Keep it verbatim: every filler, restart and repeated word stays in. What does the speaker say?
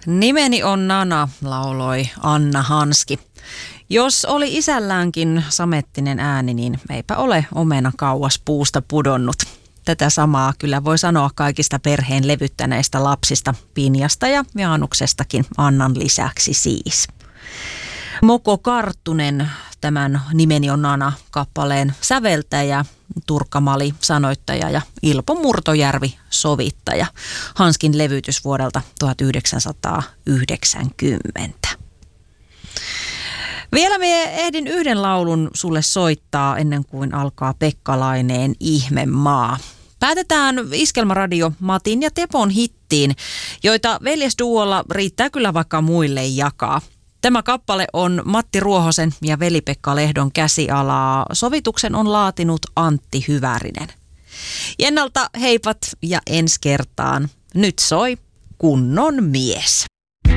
Nimeni on Nana, lauloi Anna Hanski. Jos oli isälläänkin samettinen ääni, niin eipä ole omena kauas puusta pudonnut. Tätä samaa kyllä voi sanoa kaikista perheen levyttäneistä lapsista, Pinjasta ja Jaanuksestakin Annan lisäksi siis. Moko Karttunen, tämän Nimeni on Nana -kappaleen säveltäjä, Turkka Mali sanoittaja ja Ilpo Murtojärvi sovittaja. Hanskin levytys vuodelta tuhatyhdeksänsataayhdeksänkymmentä. Vielä me ehdin yhden laulun sulle soittaa ennen kuin alkaa Pekka Laineen Ihmemaa. Päätetään Iskelmäradio Matin ja Tepon hittiin, joita veljesduolla riittää kyllä vaikka muille jakaa. Tämä kappale on Matti Ruohosen ja Veli-Pekka Lehdon käsialaa. Sovituksen on laatinut Antti Hyvärinen. Ennalta heipat ja ensi kertaan. Nyt soi Kunnon mies.